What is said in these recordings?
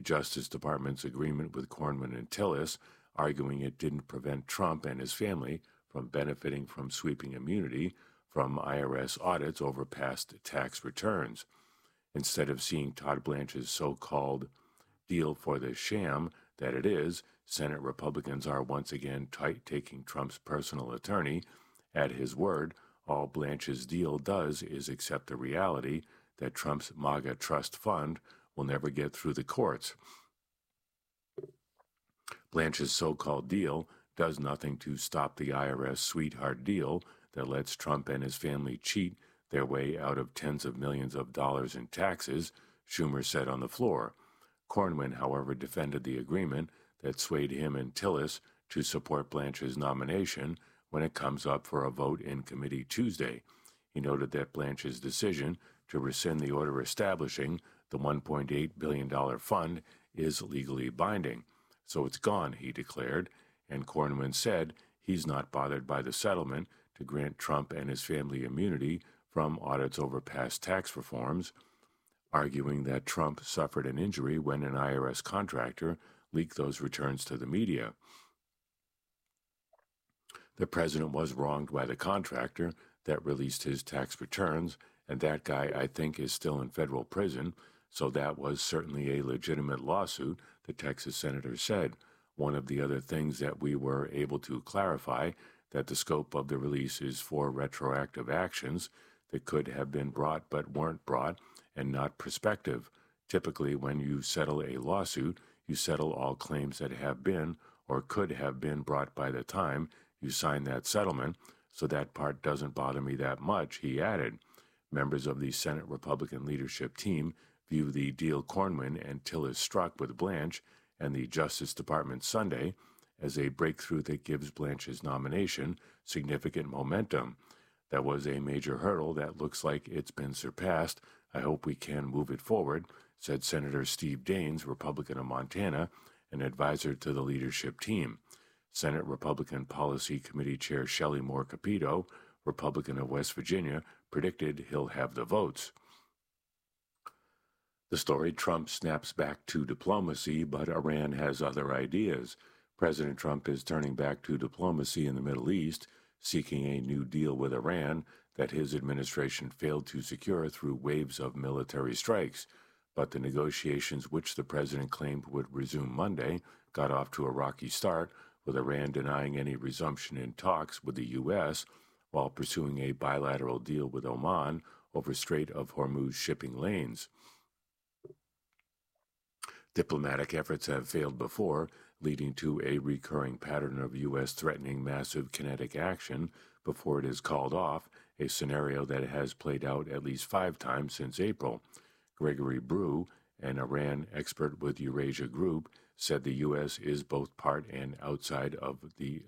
Justice Department's agreement with Cornyn and Tillis, arguing it didn't prevent Trump and his family from benefiting from sweeping immunity from IRS audits over past tax returns. Instead of seeing Todd Blanche's so-called deal for the sham that it is, Senate Republicans are once again taking Trump's personal attorney at his word. All Blanche's deal does is accept the reality that Trump's MAGA trust fund will never get through the courts. Blanche's so-called deal does nothing to stop the IRS sweetheart deal that lets Trump and his family cheat their way out of tens of millions of dollars in taxes, Schumer said on the floor. Cornyn, however, defended the agreement that swayed him and Tillis to support Blanche's nomination when it comes up for a vote in committee Tuesday. He noted that Blanche's decision to rescind the order establishing the $1.8 billion fund is legally binding. So it's gone, he declared, and Cornyn said he's not bothered by the settlement to grant Trump and his family immunity from audits over past tax reforms, arguing that Trump suffered an injury when an IRS contractor leaked those returns to the media. The president was wronged by the contractor that released his tax returns, and that guy, I think, is still in federal prison, so that was certainly a legitimate lawsuit, the Texas senator said. One of the other things that we were able to clarify that the scope of the release is for retroactive actions that could have been brought but weren't brought and not prospective. Typically, when you settle a lawsuit, you settle all claims that have been or could have been brought by the time you sign that settlement, so that part doesn't bother me that much, he added. Members of the Senate Republican leadership team view the deal Cornyn and Tillis struck with Blanche and the Justice Department Sunday as a breakthrough that gives Blanche's nomination significant momentum. That was a major hurdle that looks like it's been surpassed. I hope we can move it forward, said Senator Steve Daines, Republican of Montana, an advisor to the leadership team. Senate Republican Policy Committee Chair Shelley Moore Capito, Republican of West Virginia, predicted he'll have the votes. The story: Trump snaps back to diplomacy, but Iran has other ideas. President Trump is turning back to diplomacy in the Middle East, seeking a new deal with Iran that his administration failed to secure through waves of military strikes. But the negotiations, which the president claimed would resume Monday, got off to a rocky start, with Iran denying any resumption in talks with the U.S. while pursuing a bilateral deal with Oman over Strait of Hormuz shipping lanes. Diplomatic efforts have failed before, leading to a recurring pattern of U.S. threatening massive kinetic action before it is called off, a scenario that has played out at least 5 times since April. Gregory Brew, an Iran expert with Eurasia Group, said the U.S. is both part and outside of the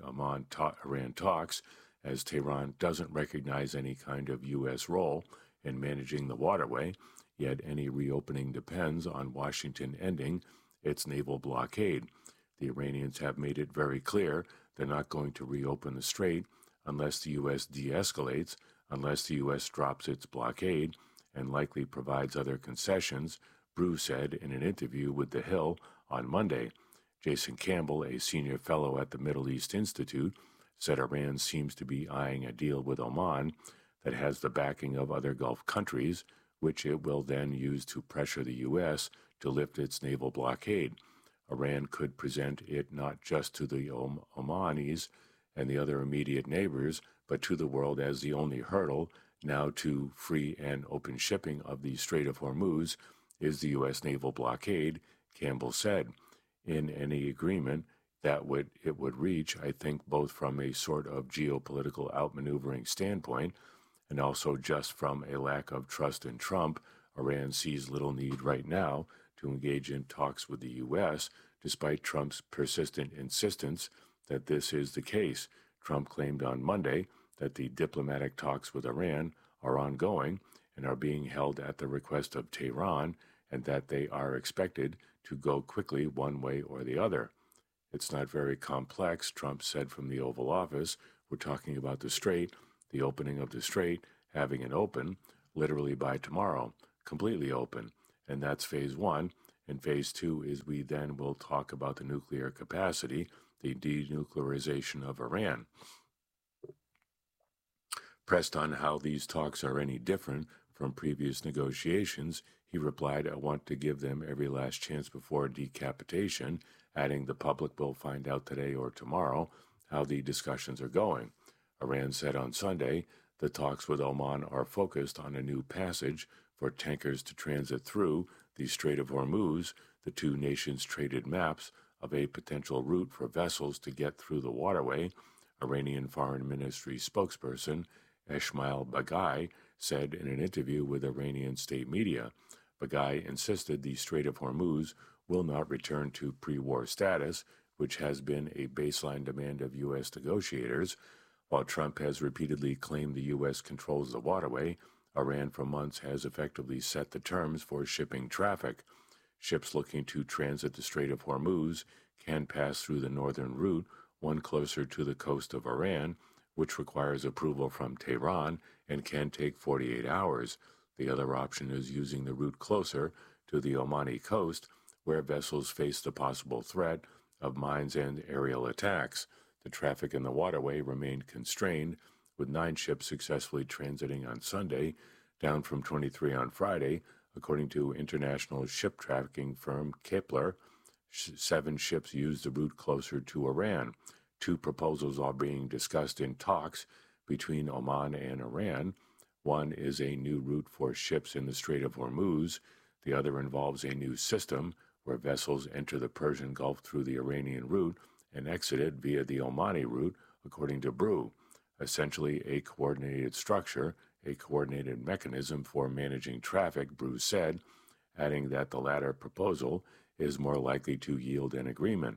Iran talks, as Tehran doesn't recognize any kind of U.S. role in managing the waterway, yet any reopening depends on Washington ending its naval blockade. The Iranians have made it very clear they're not going to reopen the strait unless the U.S. de-escalates, unless the U.S. drops its blockade, and likely provides other concessions, Brew said in an interview with The Hill on Monday. Jason Campbell, a senior fellow at the Middle East Institute, said Iran seems to be eyeing a deal with Oman that has the backing of other Gulf countries, which it will then use to pressure the U.S. to lift its naval blockade. Iran could present it not just to the Omanis and the other immediate neighbors, but to the world as the only hurdle now to free and open shipping of the Strait of Hormuz is the U.S. naval blockade, Campbell said. In any agreement that it would reach, I think both from a sort of geopolitical outmaneuvering standpoint and also just from a lack of trust in Trump, Iran sees little need right now to engage in talks with the U.S., despite Trump's persistent insistence that this is the case. Trump claimed on Monday that the diplomatic talks with Iran are ongoing and are being held at the request of Tehran, and that they are expected to go quickly one way or the other. It's not very complex, Trump said from the Oval Office. We're talking about the strait, the opening of the strait, having it open, literally by tomorrow, completely open. And that's phase 1. And phase two is we then will talk about the nuclear capacity, the denuclearization of Iran. Pressed on how these talks are any different from previous negotiations, he replied, I want to give them every last chance before decapitation, adding the public will find out today or tomorrow how the discussions are going. Iran said on Sunday the talks with Oman are focused on a new passage for tankers to transit through the Strait of Hormuz. The two nations traded maps of a potential route for vessels to get through the waterway. Iranian Foreign Ministry spokesperson Esmail Baghai said in an interview with Iranian state media. Baghai insisted the Strait of Hormuz will not return to pre-war status, which has been a baseline demand of U.S. negotiators. While Trump has repeatedly claimed the U.S. controls the waterway, Iran for months has effectively set the terms for shipping traffic. Ships looking to transit the Strait of Hormuz can pass through the northern route, one closer to the coast of Iran, which requires approval from Tehran and can take 48 hours. The other option is using the route closer to the Omani coast, where vessels face the possible threat of mines and aerial attacks. The traffic in the waterway remained constrained, with 9 ships successfully transiting on Sunday, down from 23 on Friday, according to international ship trafficking firm Kepler. 7 ships used the route closer to Iran. 2 proposals are being discussed in talks between Oman and Iran. One is a new route for ships in the Strait of Hormuz. The other involves a new system where vessels enter the Persian Gulf through the Iranian route and exit it via the Omani route, according to Brew. Essentially a coordinated structure, a coordinated mechanism for managing traffic, Brew said, adding that the latter proposal is more likely to yield an agreement.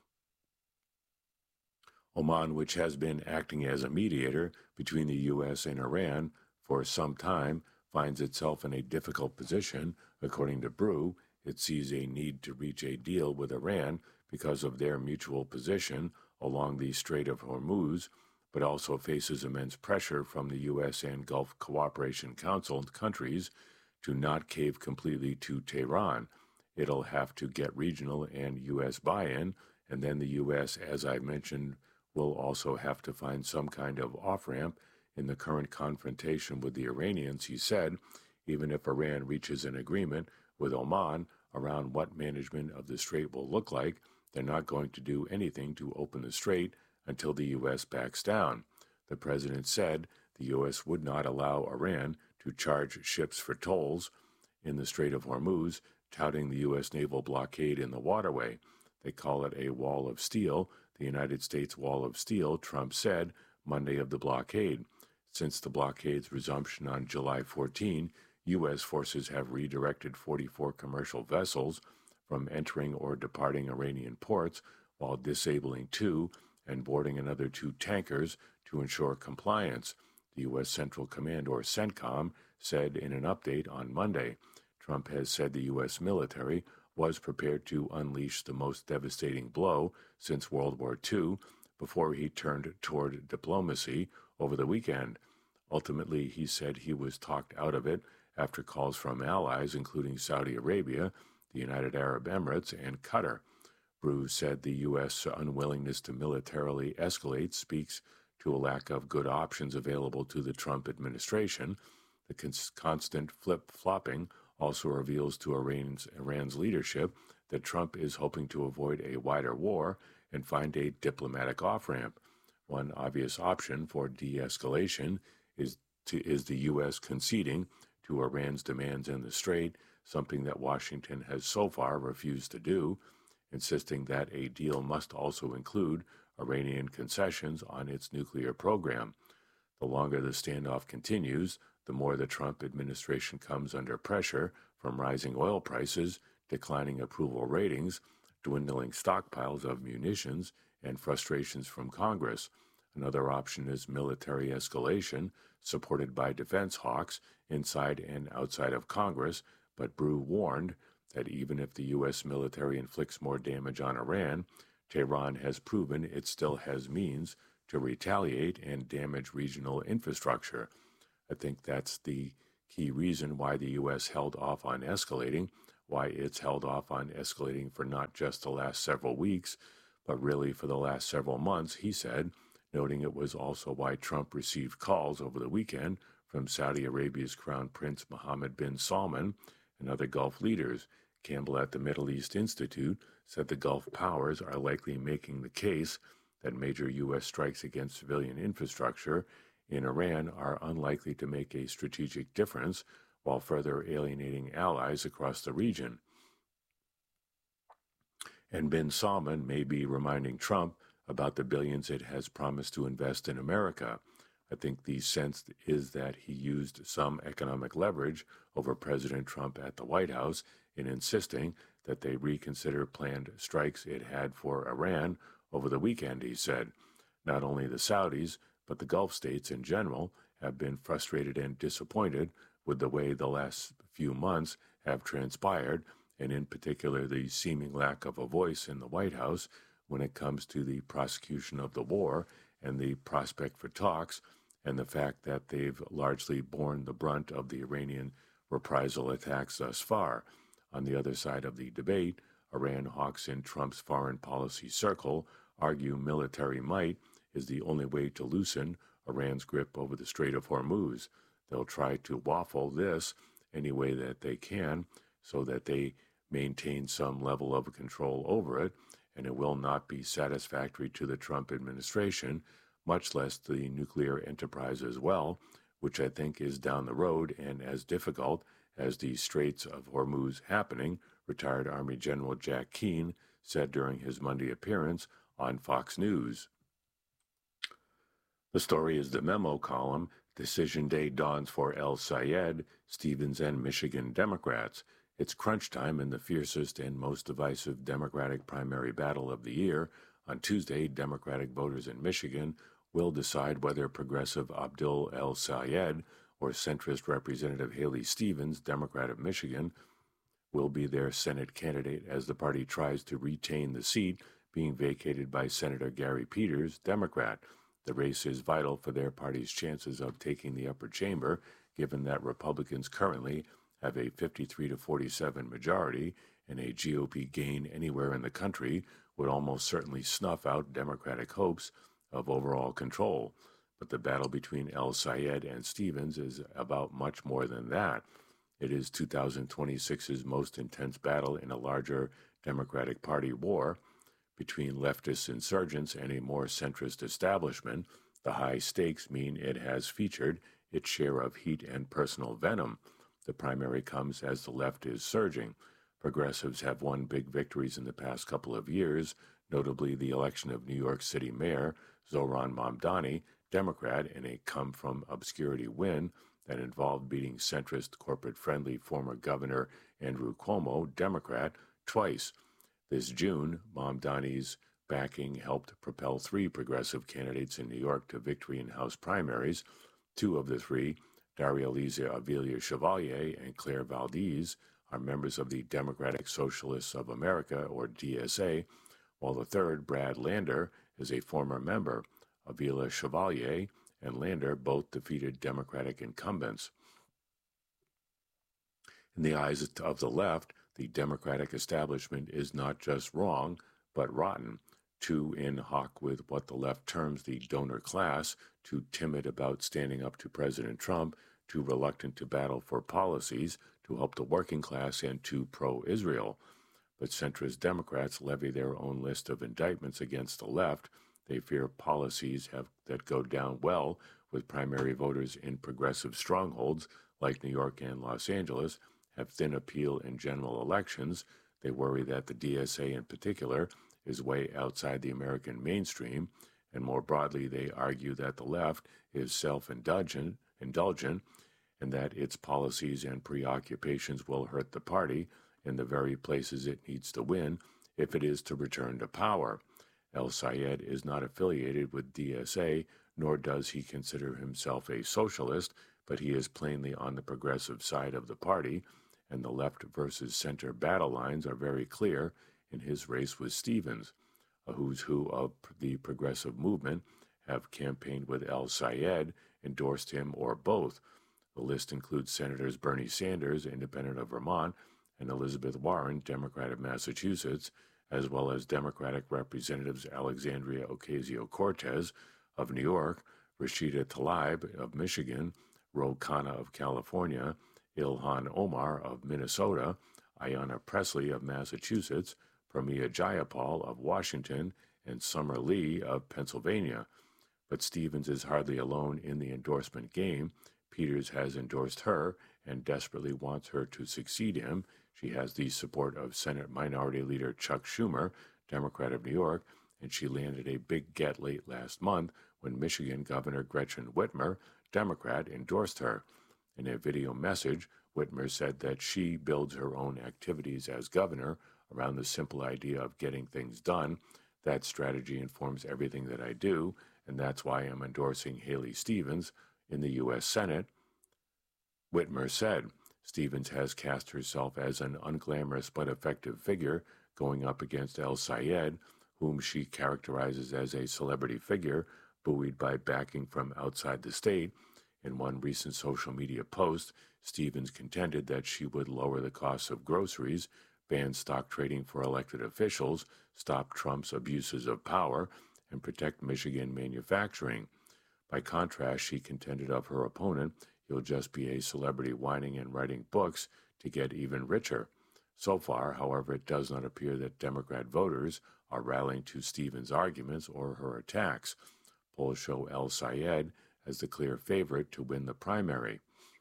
Oman, which has been acting as a mediator between the U.S. and Iran for some time, finds itself in a difficult position. According to Brew, it sees a need to reach a deal with Iran because of their mutual position along the Strait of Hormuz, but also faces immense pressure from the U.S. and Gulf Cooperation Council countries to not cave completely to Tehran. It'll have to get regional and U.S. buy-in, and then the U.S., as I mentioned, will also have to find some kind of off-ramp in the current confrontation with the Iranians, he said. Even if Iran reaches an agreement with Oman around what management of the strait will look like, they're not going to do anything to open the strait until the U.S. backs down. The president said the U.S. would not allow Iran to charge ships for tolls in the Strait of Hormuz, touting the U.S. naval blockade in the waterway. They call it a wall of steel, the United States wall of steel, Trump said Monday of the blockade. Since the blockade's resumption on July 14, U.S. forces have redirected 44 commercial vessels from entering or departing Iranian ports, while disabling 2 and boarding another 2 tankers to ensure compliance, the U.S. Central Command, or CENTCOM, said in an update on Monday. Trump has said the U.S. military was prepared to unleash the most devastating blow since World War II before he turned toward diplomacy over the weekend. Ultimately, he said he was talked out of it after calls from allies, including Saudi Arabia, the United Arab Emirates, and Qatar. Brew said the U.S. unwillingness to militarily escalate speaks to a lack of good options available to the Trump administration. The constant flip-flopping also reveals to Iran's leadership that Trump is hoping to avoid a wider war and find a diplomatic off-ramp. One obvious option for de-escalation is the U.S. conceding to Iran's demands in the strait, something that Washington has so far refused to do, insisting that a deal must also include Iranian concessions on its nuclear program. The longer the standoff continues, the more the Trump administration comes under pressure from rising oil prices, declining approval ratings, dwindling stockpiles of munitions, and frustrations from Congress. Another option is military escalation, supported by defense hawks inside and outside of Congress, but Brew warned that even if the U.S. military inflicts more damage on Iran, Tehran has proven it still has means to retaliate and damage regional infrastructure. I think that's the key reason why the U.S. held off on escalating why it's held off on escalating for not just the last several weeks, but really for the last several months, he said, noting it was also why Trump received calls over the weekend from Saudi Arabia's Crown Prince Mohammed bin Salman and other Gulf leaders. Campbell at the Middle East Institute said the Gulf powers are likely making the case that major U.S. strikes against civilian infrastructure in Iran are unlikely to make a strategic difference while further alienating allies across the region. And bin Salman may be reminding Trump about the billions it has promised to invest in America. I think the sense is that he used some economic leverage over President Trump at the White House in insisting that they reconsider planned strikes it had for Iran over the weekend, he said. Not only the Saudis, but the Gulf states in general have been frustrated and disappointed with the way the last few months have transpired, and in particular the seeming lack of a voice in the White House when it comes to the prosecution of the war and the prospect for talks, and the fact that they've largely borne the brunt of the Iranian reprisal attacks thus far. On the other side of the debate, Iran hawks in Trump's foreign policy circle argue military might is the only way to loosen Iran's grip over the Strait of Hormuz. They'll try to waffle this any way that they can so that they maintain some level of control over it, and it will not be satisfactory to the Trump administration, much less the nuclear enterprise as well, which I think is down the road and as difficult as the Straits of Hormuz happening, retired Army General Jack Keane said during his Monday appearance on Fox News. The story is the memo column. Decision day dawns for El Sayed, Stevens, and Michigan Democrats. It's crunch time in the fiercest and most divisive Democratic primary battle of the year. On Tuesday, Democratic voters in Michigan will decide whether progressive Abdul El Sayed or centrist Representative Haley Stevens, Democrat of Michigan, will be their Senate candidate as the party tries to retain the seat being vacated by Senator Gary Peters, Democrat. The race is vital for their party's chances of taking the upper chamber, given that Republicans currently have a 53 to 47 majority, and a GOP gain anywhere in the country would almost certainly snuff out Democratic hopes of overall control. But the battle between El Sayed and Stevens is about much more than that. It is 2026's most intense battle in a larger Democratic Party war between leftist insurgents and a more centrist establishment. The high stakes mean it has featured its share of heat and personal venom. The primary comes as the left is surging. Progressives have won big victories in the past couple of years, notably the election of New York City Mayor Zohran Mamdani, Democrat, in a come-from-obscurity win that involved beating centrist, corporate-friendly former Governor Andrew Cuomo, Democrat, twice. This June, Mamdani's backing helped propel 3 progressive candidates in New York to victory in House primaries. 2 of the 3, Daria Lisa Avilia Chevalier and Claire Valdez, are members of the Democratic Socialists of America, or DSA, while the third, Brad Lander, is a former member. Avilia Chevalier and Lander both defeated Democratic incumbents. In the eyes of the left, the Democratic establishment is not just wrong, but rotten. Too in hoc with what the left terms the donor class, too timid about standing up to President Trump, too reluctant to battle for policies to help the working class, and too pro-Israel. But centrist Democrats levy their own list of indictments against the left. They fear policies that go down well with primary voters in progressive strongholds like New York and Los Angeles have thin appeal in general elections. They worry that the DSA in particular is way outside the American mainstream, and more broadly they argue that the left is self-indulgent and that its policies and preoccupations will hurt the party in the very places it needs to win if it is to return to power. El Sayed is not affiliated with DSA, nor does he consider himself a socialist, but he is plainly on the progressive side of the party, and the left versus center battle lines are very clear in his race with Stevens. A who's who of the progressive movement have campaigned with El Sayed, endorsed him, or both. The list includes Senators Bernie Sanders, independent of Vermont, and Elizabeth Warren, Democrat of Massachusetts, as well as Democratic Representatives Alexandria Ocasio-Cortez of New York, Rashida Tlaib of Michigan, Ro Khanna of California, Ilhan Omar of Minnesota, Ayanna Pressley of Massachusetts, Pramila Jayapal of Washington, and Summer Lee of Pennsylvania. But Stevens is hardly alone in the endorsement game. Peters has endorsed her and desperately wants her to succeed him. She has the support of Senate Minority Leader Chuck Schumer, Democrat of New York, and she landed a big get late last month when Michigan Governor Gretchen Whitmer, Democrat, endorsed her. In a video message, Whitmer said that she builds her own activities as governor around the simple idea of getting things done. That strategy informs everything that I do, and that's why I'm endorsing Haley Stevens in the U.S. Senate. Whitmer said Stevens has cast herself as an unglamorous but effective figure going up against El Sayed, whom she characterizes as a celebrity figure buoyed by backing from outside the state. In one recent social media post, Stevens contended that she would lower the cost of groceries, ban stock trading for elected officials, stop Trump's abuses of power, and protect Michigan manufacturing. By contrast, she contended of her opponent, he'll just be a celebrity whining and writing books to get even richer. So far, however, it does not appear that Democrat voters are rallying to Stevens' arguments or her attacks. Polls show El Sayed as the clear favorite to win the primary.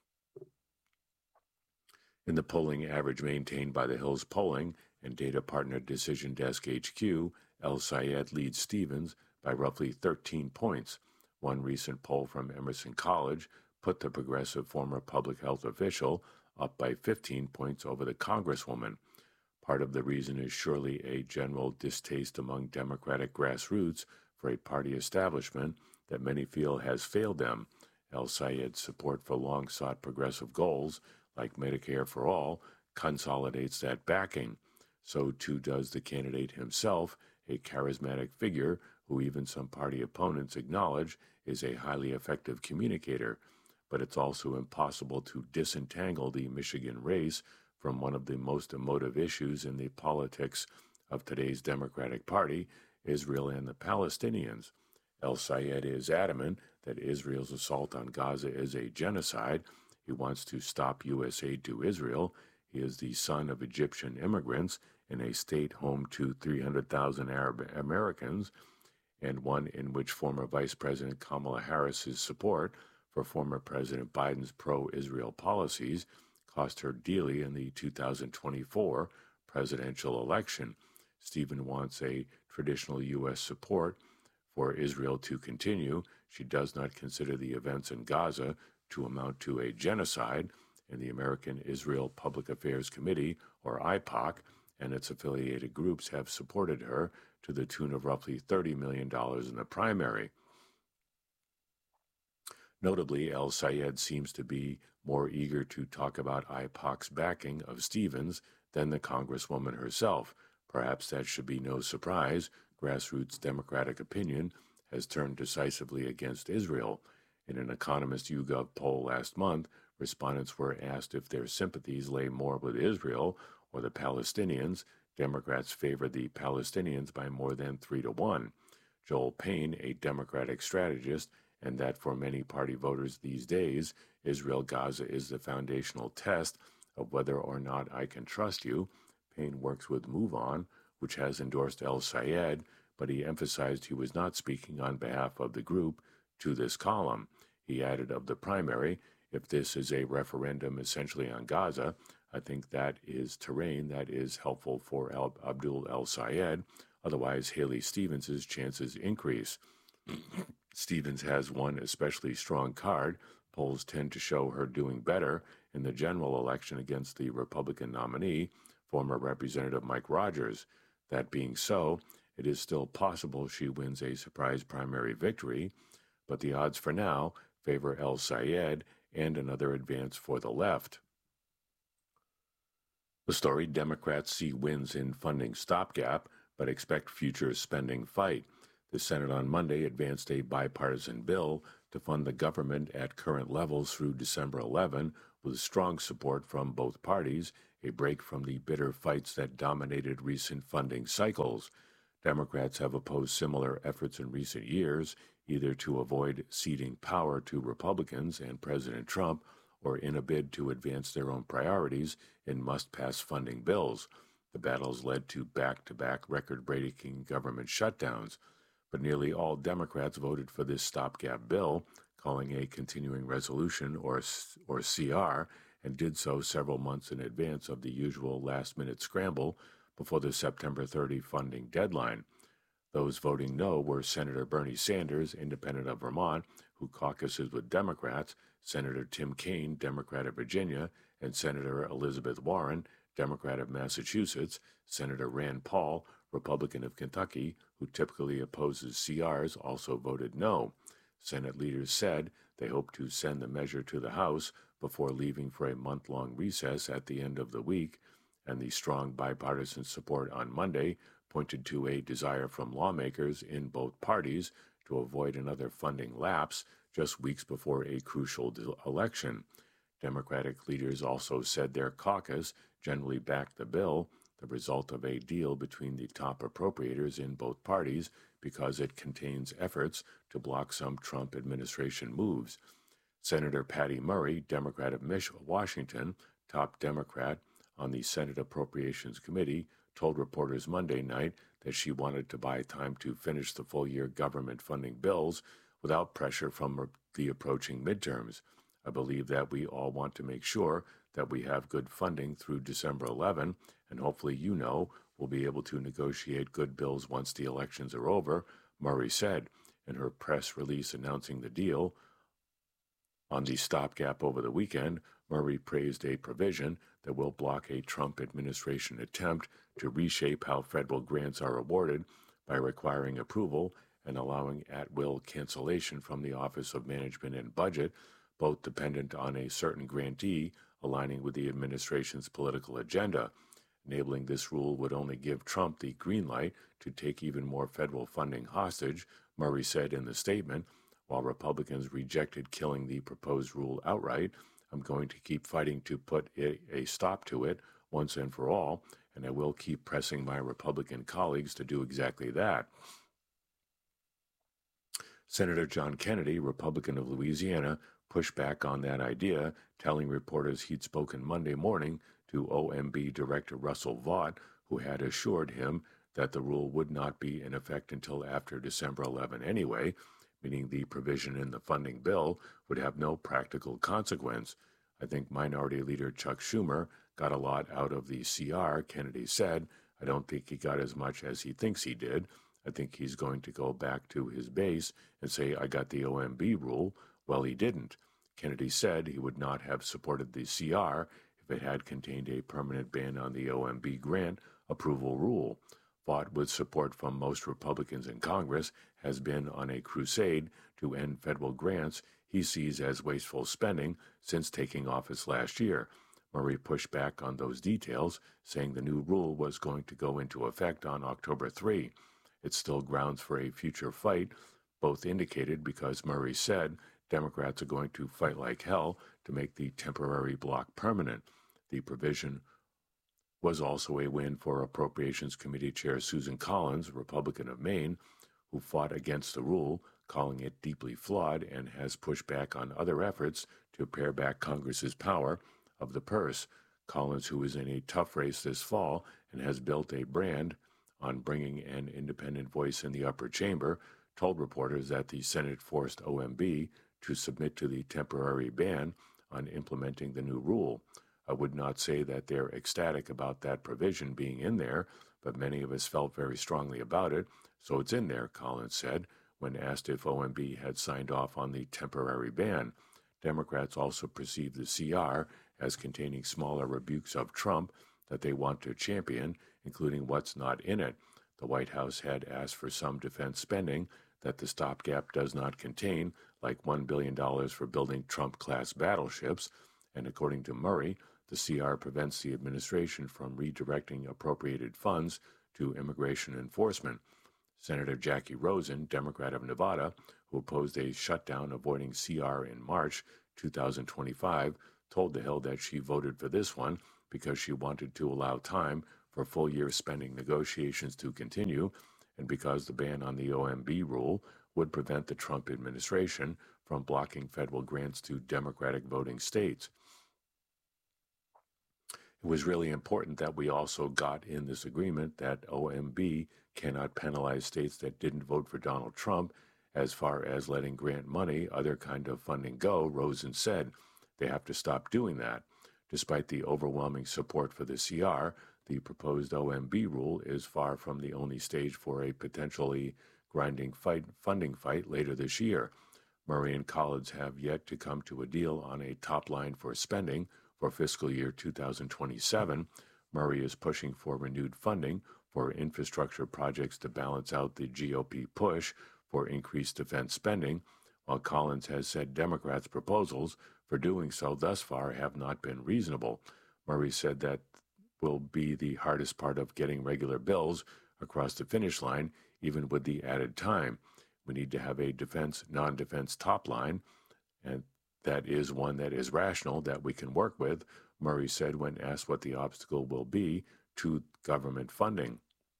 In the polling average maintained by the Hills Polling and data partner Decision Desk HQ, El Sayed leads Stevens by roughly 13 points. One recent poll from Emerson College put the progressive former public health official up by 15 points over the Congresswoman. Part of the reason is surely a general distaste among Democratic grassroots for a party establishment that many feel has failed them. El Sayed's support for long-sought progressive goals, like Medicare for All, consolidates that backing. So too does the candidate himself, a charismatic figure who even some party opponents acknowledge is a highly effective communicator. But it's also impossible to disentangle the Michigan race from one of the most emotive issues in the politics of today's Democratic Party, Israel and the Palestinians. El Sayed is adamant that Israel's assault on Gaza is a genocide. He wants to stop U.S. aid to Israel. He is the son of Egyptian immigrants in a state home to 300,000 Arab Americans, and one in which former Vice President Kamala Harris's support for former President Biden's pro-Israel policies cost her dearly in the 2024 presidential election. Stephen wants a traditional U.S. support for Israel to continue. She does not consider the events in Gaza to amount to a genocide, and the American Israel Public Affairs Committee, or IPAC, and its affiliated groups have supported her to the tune of roughly $30 million in the primary. Notably, El Sayed seems to be more eager to talk about IPAC's backing of Stevens than the Congresswoman herself. Perhaps that should be no surprise. Grassroots Democratic opinion has turned decisively against Israel. In an Economist YouGov poll last month, respondents were asked if their sympathies lay more with Israel or the Palestinians. Democrats favored the Palestinians by more than 3-1. Joel Payne, a Democratic strategist, and that for many party voters these days, Israel-Gaza is the foundational test of whether or not I can trust you. Payne works with MoveOn, which has endorsed El Sayed, but he emphasized he was not speaking on behalf of the group to this column. He added of the primary, if this is a referendum essentially on Gaza, I think that is terrain that is helpful for Abdul El Sayed. Otherwise, Haley Stevens' chances increase. Stevens has one especially strong card. Polls tend to show her doing better in the general election against the Republican nominee, former Representative Mike Rogers. That being so, it is still possible she wins a surprise primary victory, but the odds for now favor El Sayed and another advance for the left. The story: Democrats see wins in funding stopgap, but expect future spending fight. The Senate on Monday advanced a bipartisan bill to fund the government at current levels through December 11, with strong support from both parties. a break from the bitter fights that dominated recent funding cycles. Democrats have opposed similar efforts in recent years, either to avoid ceding power to Republicans and President Trump, or in a bid to advance their own priorities in must-pass funding bills. The battles led to back-to-back record-breaking government shutdowns, but nearly all Democrats voted for this stopgap bill, calling a continuing resolution or CR, and did so several months in advance of the usual last-minute scramble before the September 30 funding deadline. Those voting no were Senator Bernie Sanders, independent of Vermont, who caucuses with Democrats, Senator Tim Kaine, Democrat of Virginia, and Senator Elizabeth Warren, Democrat of Massachusetts, Senator Rand Paul, Republican of Kentucky, who typically opposes CRs, also voted no. Senate leaders said they hope to send the measure to the House before leaving for a month-long recess at the end of the week, and the strong bipartisan support on Monday pointed to a desire from lawmakers in both parties to avoid another funding lapse just weeks before a crucial election. Democratic leaders also said their caucus generally backed the bill, the result of a deal between the top appropriators in both parties, because it contains efforts to block some Trump administration moves. Senator Patty Murray, Democrat of Washington, top Democrat on the Senate Appropriations Committee, told reporters Monday night that she wanted to buy time to finish the full-year government funding bills without pressure from the approaching midterms. I believe that we all want to make sure that we have good funding through December 11, and hopefully we'll be able to negotiate good bills once the elections are over, Murray said in her press release announcing the deal. On the stopgap over the weekend, Murray praised a provision that will block a Trump administration attempt to reshape how federal grants are awarded by requiring approval and allowing at-will cancellation from the Office of Management and Budget, both dependent on a certain grantee aligning with the administration's political agenda. Enabling this rule would only give Trump the green light to take even more federal funding hostage, Murray said in the statement. While Republicans rejected killing the proposed rule outright, I'm going to keep fighting to put a stop to it once and for all, and I will keep pressing my Republican colleagues to do exactly that. Senator John Kennedy, Republican of Louisiana, pushed back on that idea, telling reporters he'd spoken Monday morning to OMB Director Russell Vought, who had assured him that the rule would not be in effect until after December 11 anyway, meaning the provision in the funding bill would have no practical consequence. I think Minority Leader Chuck Schumer got a lot out of the CR, Kennedy said. I don't think he got as much as he thinks he did. I think he's going to go back to his base and say, I got the OMB rule. Well, he didn't. Kennedy said he would not have supported the CR if it had contained a permanent ban on the OMB grant approval rule. Vought, with support from most Republicans in Congress, has been on a crusade to end federal grants he sees as wasteful spending since taking office last year. Murray pushed back on those details, saying the new rule was going to go into effect on October 3. It's still grounds for a future fight, both indicated because Murray said Democrats are going to fight like hell to make the temporary block permanent. The provision was also a win for Appropriations Committee Chair Susan Collins, Republican of Maine, who fought against the rule, calling it deeply flawed, and has pushed back on other efforts to pare back Congress's power of the purse. Collins, who is in a tough race this fall and has built a brand on bringing an independent voice in the upper chamber, told reporters that the Senate forced OMB to submit to the temporary ban on implementing the new rule. I would not say that they're ecstatic about that provision being in there, but many of us felt very strongly about it, so it's in there, Collins said, when asked if OMB had signed off on the temporary ban. Democrats also perceive the CR as containing smaller rebukes of Trump that they want to champion, including what's not in it. The White House had asked for some defense spending that the stopgap does not contain, like $1 billion for building Trump-class battleships, and according to Murray, the CR prevents the administration from redirecting appropriated funds to immigration enforcement. Senator Jackie Rosen, Democrat of Nevada, who opposed a shutdown avoiding CR in March 2025, told The Hill that she voted for this one because she wanted to allow time for full-year spending negotiations to continue, and because the ban on the OMB rule would prevent the Trump administration from blocking federal grants to Democratic voting states. It was really important that we also got in this agreement that OMB cannot penalize states that didn't vote for Donald Trump as far as letting grant money, other kind of funding go. Rosen said they have to stop doing that. Despite the overwhelming support for the CR, the proposed OMB rule is far from the only stage for a potentially grinding funding fight later this year. Murray and Collins have yet to come to a deal on a top line for spending for fiscal year 2027. Murray is pushing for renewed funding for infrastructure projects to balance out the GOP push for increased defense spending, while Collins has said Democrats' proposals for doing so thus far have not been reasonable. Murray said that will be the hardest part of getting regular bills across the finish line, even with the added time. We need to have a defense, non-defense top line, and that is one that is rational, that we can work with, Murray said when asked what the obstacle will be to government funding.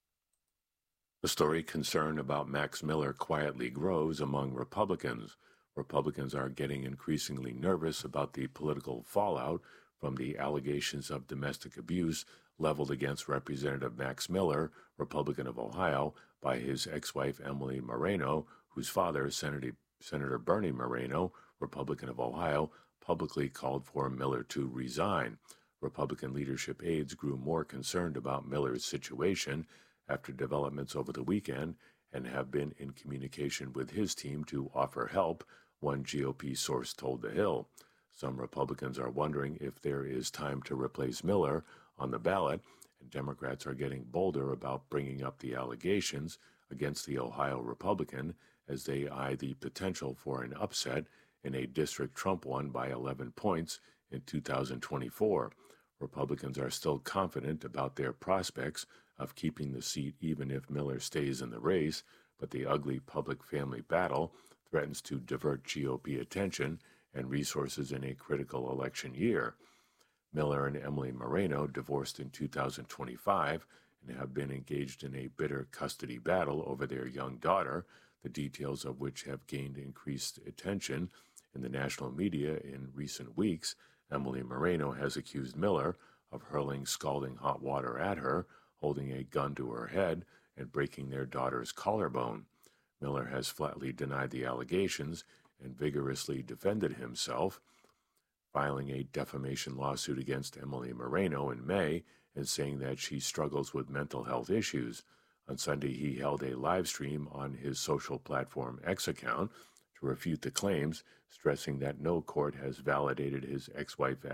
The story concern about Max Miller quietly grows among Republicans. Republicans are getting increasingly nervous about the political fallout from the allegations of domestic abuse leveled against Representative Max Miller, Republican of Ohio, by his ex-wife Emily Moreno, whose father, Senator Bernie Moreno, Republican of Ohio, publicly called for Miller to resign. Republican leadership aides grew more concerned about Miller's situation after developments over the weekend and have been in communication with his team to offer help, one GOP source told The Hill. Some Republicans are wondering if there is time to replace Miller on the ballot, and Democrats are getting bolder about bringing up the allegations against the Ohio Republican as they eye the potential for an upset in a district Trump won by 11 points in 2024. Republicans are still confident about their prospects of keeping the seat even if Miller stays in the race, but the ugly public-family battle threatens to divert GOP attention and resources in a critical election year. Miller and Emily Moreno divorced in 2025 and have been engaged in a bitter custody battle over their young daughter, the details of which have gained increased attention in the national media in recent weeks. Emily Moreno has accused Miller of hurling scalding hot water at her, holding a gun to her head, and breaking their daughter's collarbone. Miller has flatly denied the allegations and vigorously defended himself, filing a defamation lawsuit against Emily Moreno in May and saying that she struggles with mental health issues. On Sunday, he held a live stream on his social platform X account to refute the claims, stressing that no court has validated his ex-wife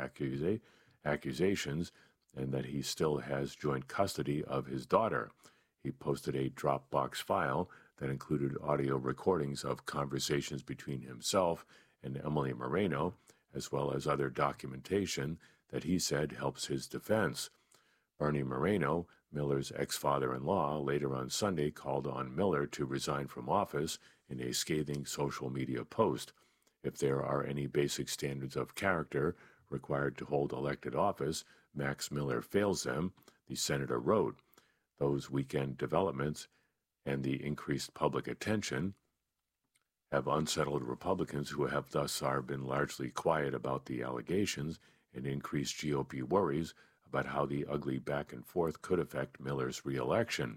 accusations and that he still has joint custody of his daughter. He posted a Dropbox file that included audio recordings of conversations between himself and Emily Moreno, as well as other documentation that he said helps his defense. Bernie Moreno, Miller's ex-father-in-law, later on Sunday called on Miller to resign from office in a scathing social media post. If there are any basic standards of character required to hold elected office, Max Miller fails them, the senator wrote. Those weekend developments and the increased public attention have unsettled Republicans who have thus far been largely quiet about the allegations and increased GOP worries about how the ugly back and forth could affect Miller's reelection.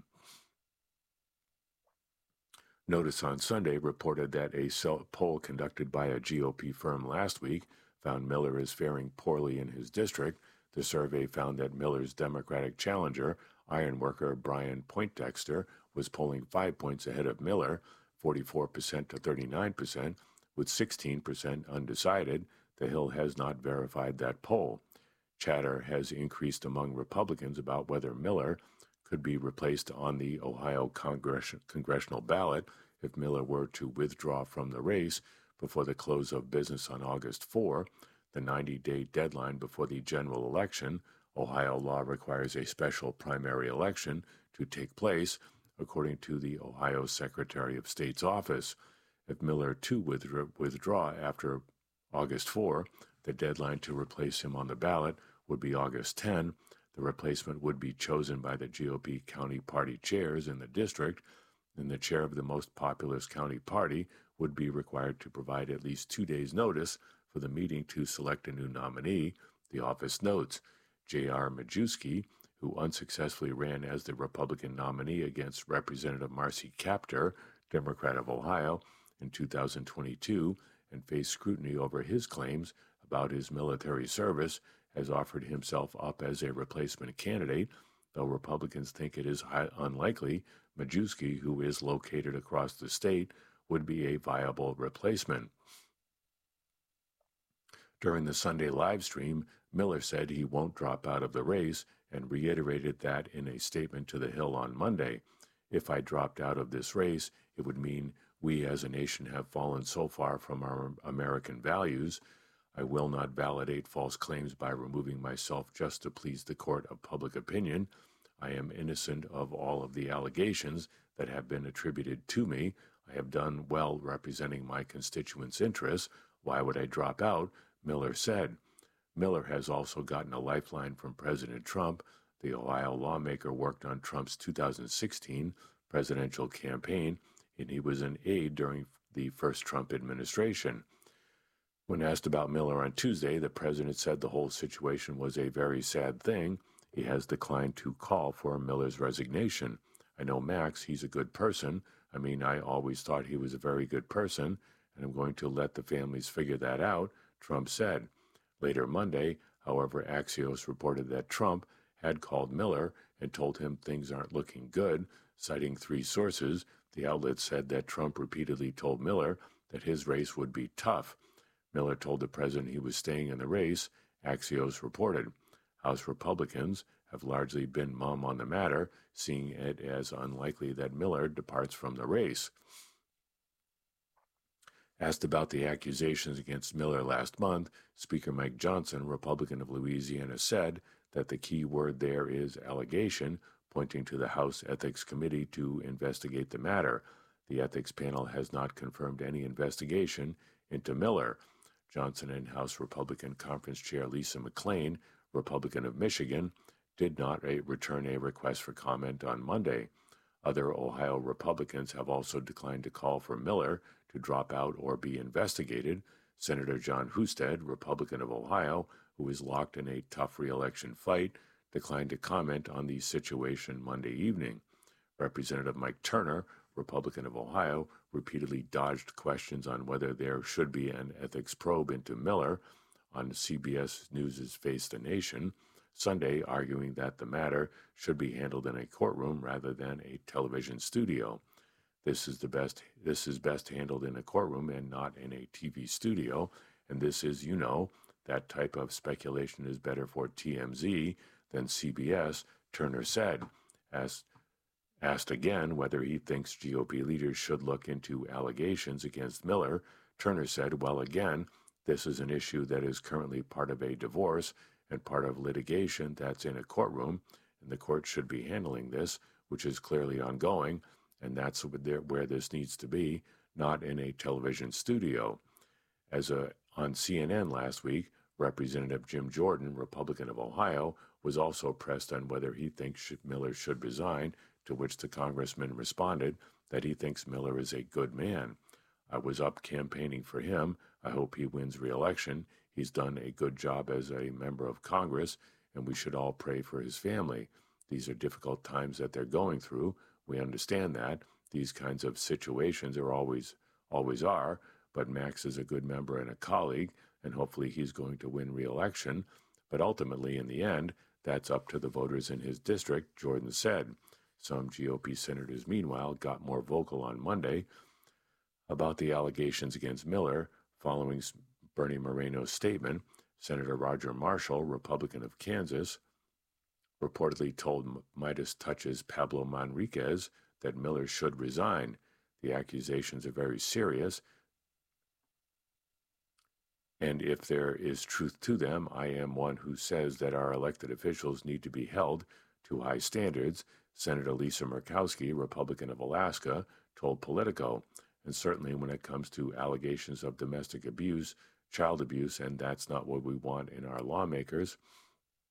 Notice on Sunday reported that a poll conducted by a GOP firm last week found Miller is faring poorly in his district. The survey found that Miller's Democratic challenger, ironworker Brian Poindexter, was polling 5 points ahead of Miller, 44% to 39%, with 16% undecided. The Hill has not verified that poll. Chatter has increased among Republicans about whether Miller could be replaced on the Ohio congressional ballot if Miller were to withdraw from the race before the close of business on August 4, the 90-day deadline before the general election. Ohio law requires a special primary election to take place, according to the Ohio Secretary of State's office. If Miller too withdraw after August 4, the deadline to replace him on the ballot would be August 10. The replacement would be chosen by the GOP county party chairs in the district, and the chair of the most populous county party would be required to provide at least 2 days' notice for the meeting to select a new nominee. The office notes J.R. Majewski, who unsuccessfully ran as the Republican nominee against Representative Marcy Kaptur, Democrat of Ohio, in 2022 and faced scrutiny over his claims about his military service, has offered himself up as a replacement candidate, though Republicans think it is unlikely Majewski, who is located across the state, would be a viable replacement. During the Sunday live stream, Miller said he won't drop out of the race and reiterated that in a statement to The Hill on Monday. If I dropped out of this race, it would mean we as a nation have fallen so far from our American values. I will not validate false claims by removing myself just to please the court of public opinion. I am innocent of all of the allegations that have been attributed to me. I have done well representing my constituents' interests. Why would I drop out? Miller said. Miller has also gotten a lifeline from President Trump. The Ohio lawmaker worked on Trump's 2016 presidential campaign, and he was an aide during the first Trump administration. When asked about Miller on Tuesday, the president said the whole situation was a very sad thing. He has declined to call for Miller's resignation. I know Max, he's a good person. I always thought he was a very good person, and I'm going to let the families figure that out, Trump said. Later Monday, however, Axios reported that Trump had called Miller and told him things aren't looking good. Citing 3 sources, the outlet said that Trump repeatedly told Miller that his race would be tough. Miller told the president he was staying in the race, Axios reported. House Republicans have largely been mum on the matter, seeing it as unlikely that Miller departs from the race. Asked about the accusations against Miller last month, Speaker Mike Johnson, Republican of Louisiana, said that the key word there is allegation, pointing to the House Ethics Committee to investigate the matter. The ethics panel has not confirmed any investigation into Miller. Johnson and House Republican Conference Chair Lisa McClain, Republican of Michigan, did not return a request for comment on Monday. Other Ohio Republicans have also declined to call for Miller to drop out or be investigated. Senator John Husted, Republican of Ohio, who is locked in a tough re-election fight, declined to comment on the situation Monday evening. Representative Mike Turner, Republican of Ohio, repeatedly dodged questions on whether there should be an ethics probe into Miller on CBS News' Face the Nation Sunday, arguing that the matter should be handled in a courtroom rather than a television studio. This is best handled in a courtroom and not in a TV studio, and this is, that type of speculation is better for TMZ than CBS, Turner said. Asked again whether he thinks GOP leaders should look into allegations against Miller, Turner said, well, again, this is an issue that is currently part of a divorce and part of litigation that's in a courtroom, and the court should be handling this, which is clearly ongoing, and that's where this needs to be, not in a television studio. On CNN last week, Representative Jim Jordan, Republican of Ohio, was also pressed on whether he thinks Miller should resign, to which the congressman responded that he thinks Miller is a good man. I was up campaigning for him. I hope he wins re-election. He's done a good job as a member of Congress, and we should all pray for his family. These are difficult times that they're going through. We understand that. These kinds of situations are always are, but Max is a good member and a colleague, and hopefully he's going to win re-election. But ultimately, in the end, that's up to the voters in his district, Jordan said. Some GOP senators, meanwhile, got more vocal on Monday about the allegations against Miller following Bernie Moreno's statement. Senator Roger Marshall, Republican of Kansas, reportedly told Midas Touch's Pablo Manriquez that Miller should resign. The accusations are very serious, and if there is truth to them, I am one who says that our elected officials need to be held to high standards, Senator Lisa Murkowski, Republican of Alaska, told Politico. And certainly when it comes to allegations of domestic abuse, child abuse, and that's not what we want in our lawmakers.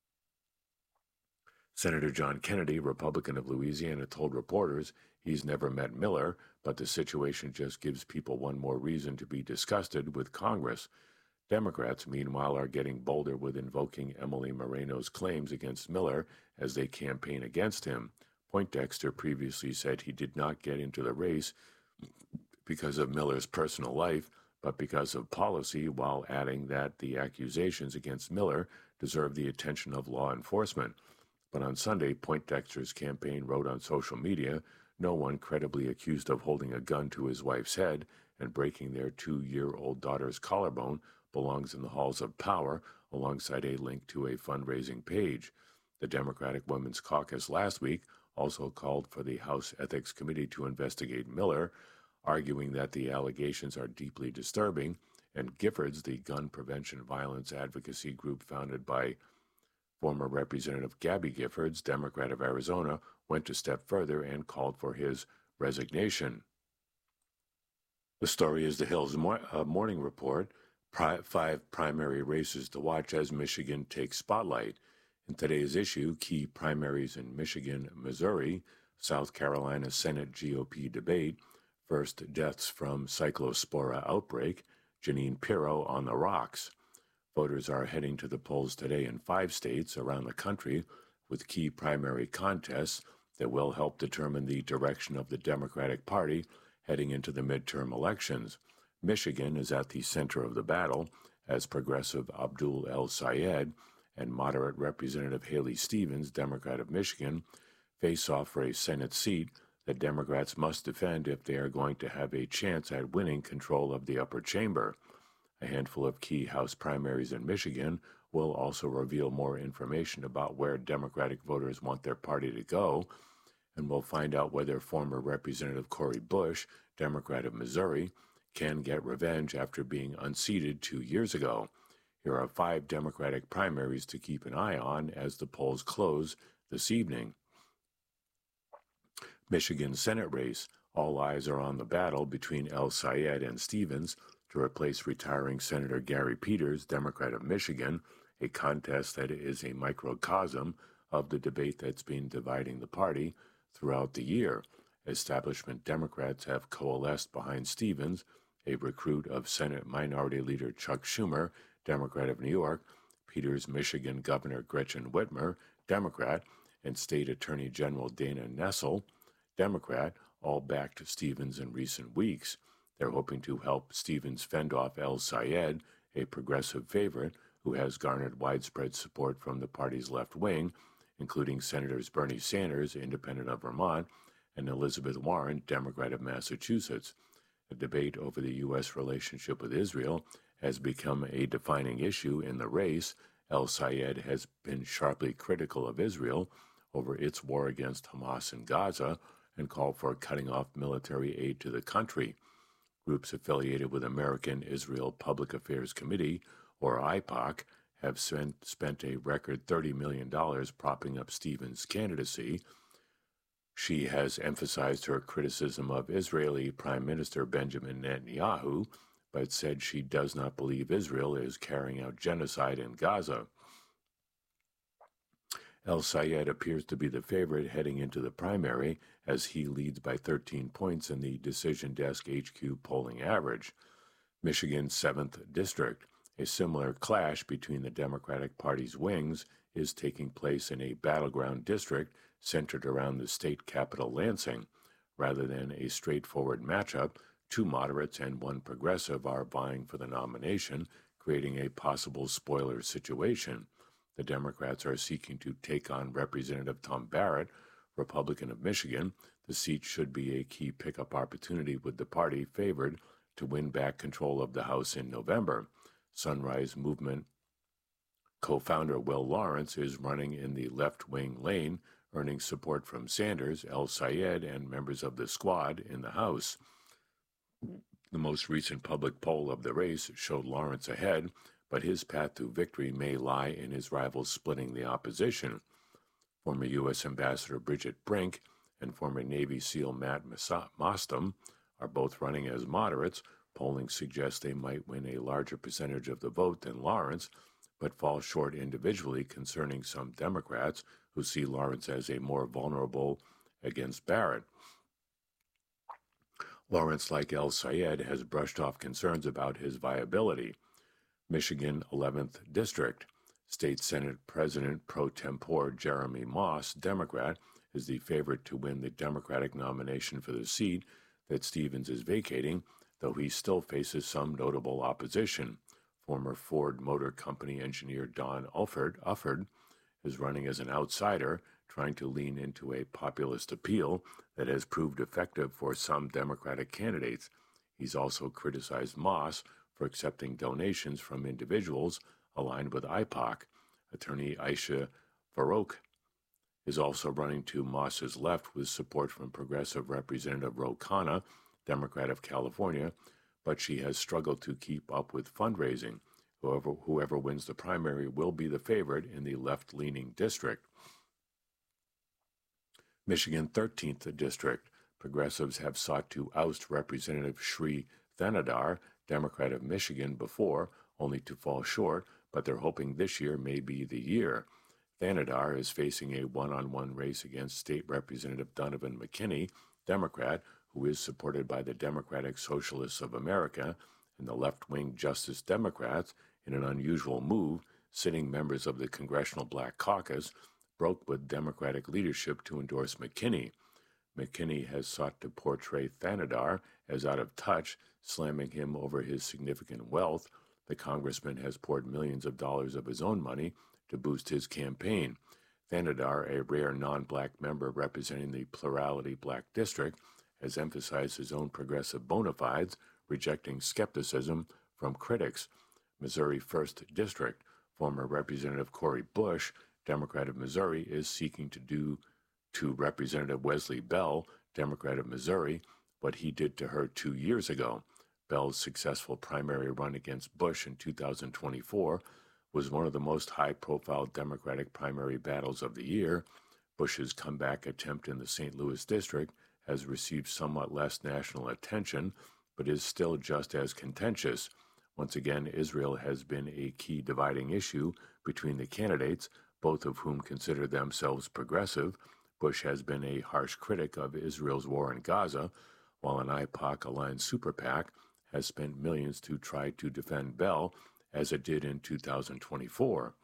Senator John Kennedy, Republican of Louisiana, told reporters he's never met Miller, but the situation just gives people one more reason to be disgusted with Congress. Democrats, meanwhile, are getting bolder with invoking Emily Moreno's claims against Miller as they campaign against him. Poindexter previously said he did not get into the race because of Miller's personal life, but because of policy, while adding that the accusations against Miller deserve the attention of law enforcement. But on Sunday, Poindexter's campaign wrote on social media, no one credibly accused of holding a gun to his wife's head and breaking their 2-year-old daughter's collarbone belongs in the halls of power, alongside a link to a fundraising page. The Democratic Women's Caucus last week also called for the House Ethics Committee to investigate Miller, arguing that the allegations are deeply disturbing, and Giffords, the gun prevention violence advocacy group founded by former Representative Gabby Giffords, Democrat of Arizona, went a step further and called for his resignation. The story is the Hill's Morning Report. 5 primary races to watch as Michigan takes spotlight. In today's issue, key primaries in Michigan, Missouri, South Carolina Senate GOP debate, first deaths from cyclospora outbreak, Jeanine Pirro on the rocks. Voters are heading to the polls today in 5 states around the country with key primary contests that will help determine the direction of the Democratic Party heading into the midterm elections. Michigan is at the center of the battle as progressive Abdul El-Sayed and moderate Representative Haley Stevens, Democrat of Michigan, face off for a Senate seat that Democrats must defend if they are going to have a chance at winning control of the upper chamber. A handful of key House primaries in Michigan will also reveal more information about where Democratic voters want their party to go, and we'll find out whether former Representative Cori Bush, Democrat of Missouri, can get revenge after being unseated 2 years ago. Here are 5 Democratic primaries to keep an eye on as the polls close this evening. Michigan Senate race. All eyes are on the battle between El-Sayed and Stevens to replace retiring Senator Gary Peters, Democrat of Michigan, a contest that is a microcosm of the debate that's been dividing the party throughout the year. Establishment Democrats have coalesced behind Stevens, a recruit of Senate Minority Leader Chuck Schumer, Democrat of New York, Peters' Michigan Governor Gretchen Whitmer, Democrat, and State Attorney General Dana Nessel, Democrat, all backed Stevens in recent weeks. They're hoping to help Stevens fend off El-Sayed, a progressive favorite who has garnered widespread support from the party's left wing, including Senators Bernie Sanders, Independent of Vermont, and Elizabeth Warren, Democrat of Massachusetts. The debate over the U.S. relationship with Israel has become a defining issue in the race. El-Sayed has been sharply critical of Israel over its war against Hamas in Gaza and called for cutting off military aid to the country. Groups affiliated with American Israel Public Affairs Committee, or IPAC, have spent a record $30 million propping up Stevens' candidacy. She has emphasized her criticism of Israeli Prime Minister Benjamin Netanyahu, but said she does not believe Israel is carrying out genocide in Gaza. El-Sayed appears to be the favorite heading into the primary as he leads by 13 points in the Decision Desk HQ polling average. Michigan's 7th District. A similar clash between the Democratic Party's wings is taking place in a battleground district centered around the state capital Lansing. Rather than a straightforward matchup, 2 moderates and 1 progressive are vying for the nomination, creating a possible spoiler situation. The Democrats are seeking to take on Representative Tom Barrett, Republican of Michigan. The seat should be a key pickup opportunity with the party favored to win back control of the House in November. Sunrise Movement co-founder Will Lawrence is running in the left-wing lane, earning support from Sanders, El-Sayed, and members of the Squad in the House. The most recent public poll of the race showed Lawrence ahead, but his path to victory may lie in his rivals splitting the opposition. Former U.S. Ambassador Bridget Brink and former Navy SEAL Matt Mostom are both running as moderates. Polling suggests they might win a larger percentage of the vote than Lawrence, but fall short individually concerning some Democrats who see Lawrence as a more vulnerable against Barrett. Lawrence, like El Sayed, has brushed off concerns about his viability. Michigan 11th District. State Senate President pro tempore Jeremy Moss, Democrat, is the favorite to win the Democratic nomination for the seat that Stevens is vacating, though he still faces some notable opposition. Former Ford Motor Company engineer Don Ufford is running as an outsider, trying to lean into a populist appeal that has proved effective for some Democratic candidates. He's also criticized Moss for accepting donations from individuals aligned with IPOC. Attorney Aisha Farouk is also running to Moss's left with support from Progressive Representative Ro Khanna, Democrat of California, but she has struggled to keep up with fundraising. Whoever wins the primary will be the favorite in the left-leaning district. Michigan 13th District. Progressives have sought to oust Representative Sri Thanedar, Democrat of Michigan, before, only to fall short, but they're hoping this year may be the year. Thanedar is facing a one-on-one race against State Representative Donovan McKinney, Democrat, who is supported by the Democratic Socialists of America and the left-wing Justice Democrats in an unusual move. Sitting members of the Congressional Black Caucus broke with Democratic leadership to endorse McKinney. McKinney has sought to portray Thanedar as out of touch, slamming him over his significant wealth. The congressman has poured millions of dollars of his own money to boost his campaign. Thanedar, a rare non-black member representing the plurality black district, has emphasized his own progressive bona fides, rejecting skepticism from critics. Missouri 1st District. Former Representative Cori Bush, Democrat of Missouri, is seeking to do to Representative Wesley Bell, Democrat of Missouri, what he did to her 2 years ago. Bell's successful primary run against Bush in 2024 was one of the most high-profile Democratic primary battles of the year. Bush's comeback attempt in the St. Louis district has received somewhat less national attention, but is still just as contentious. Once again, Israel has been a key dividing issue between the candidates, both of whom consider themselves progressive. Bush has been a harsh critic of Israel's war in Gaza, while an IPOC-aligned super PAC has spent millions to try to defend Bell, as it did in 2024.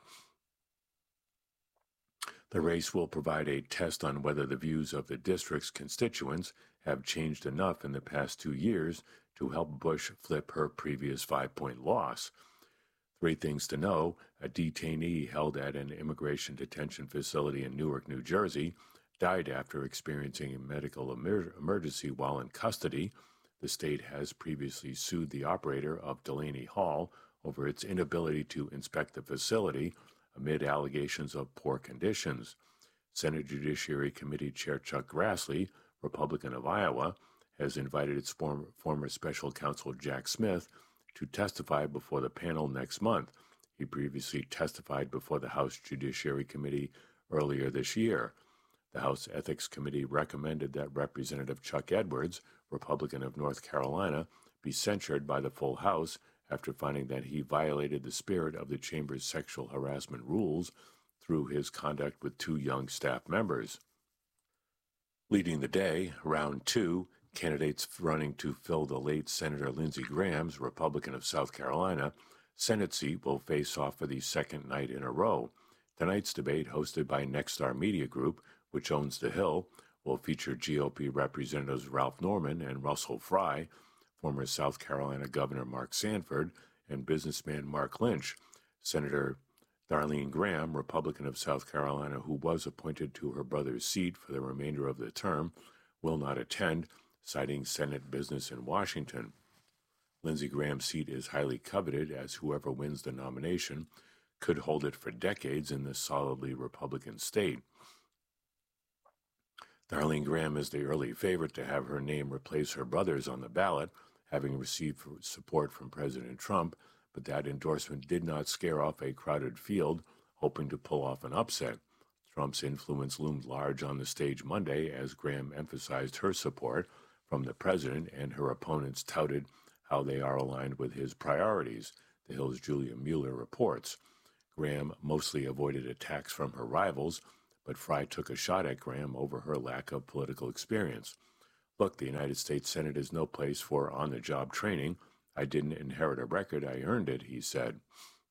The race will provide a test on whether the views of the district's constituents have changed enough in the past 2 years to help Bush flip her previous 5-point loss. 3 things to know: a detainee held at an immigration detention facility in Newark, New Jersey, died after experiencing a medical emergency while in custody. The state has previously sued the operator of Delaney Hall over its inability to inspect the facility amid allegations of poor conditions. Senate Judiciary Committee Chair Chuck Grassley, Republican of Iowa, has invited its former special counsel Jack Smith to testify before the panel next month. He previously testified before the House Judiciary Committee earlier this year. The House Ethics Committee recommended that Representative Chuck Edwards, Republican of North Carolina, be censured by the full House after finding that he violated the spirit of the chamber's sexual harassment rules through his conduct with 2 young staff members. Leading the day, round 2, candidates running to fill the late Senator Lindsey Graham's, Republican of South Carolina, Senate seat will face off for the second night in a row. Tonight's debate, hosted by Nexstar Media Group, which owns The Hill, will feature GOP Representatives Ralph Norman and Russell Fry, former South Carolina Governor Mark Sanford, and businessman Mark Lynch. Senator Darlene Graham, Republican of South Carolina, who was appointed to her brother's seat for the remainder of the term, will not attend, citing Senate business in Washington. Lindsey Graham's seat is highly coveted, as whoever wins the nomination could hold it for decades in this solidly Republican state. Darlene Graham is the early favorite to have her name replace her brother's on the ballot, having received support from President Trump, but that endorsement did not scare off a crowded field hoping to pull off an upset. Trump's influence loomed large on the stage Monday as Graham emphasized her support from the president, and her opponents touted how they are aligned with his priorities, The Hill's Julia Mueller reports. Graham mostly avoided attacks from her rivals, but Fry took a shot at Graham over her lack of political experience. Look, the United States Senate is no place for on-the-job training. I didn't inherit a record, I earned it, he said.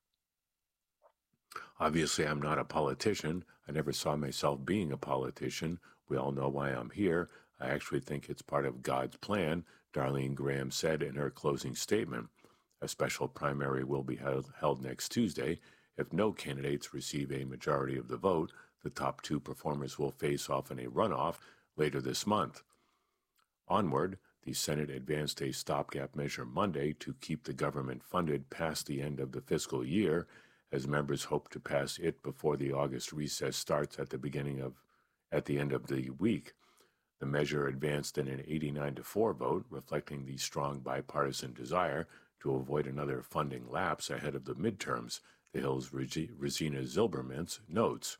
Obviously, I'm not a politician. I never saw myself being a politician. We all know why I'm here. I actually think it's part of God's plan, Darlene Graham said in her closing statement. A special primary will be held next Tuesday. If no candidates receive a majority of the vote, the top two performers will face off in a runoff later this month. Onward, the Senate advanced a stopgap measure Monday to keep the government funded past the end of the fiscal year, as members hope to pass it before the August recess starts at the end of the week. The measure advanced in an 89-4 vote, reflecting the strong bipartisan desire to avoid another funding lapse ahead of the midterms, the Hill's Rosina Zilbermans notes.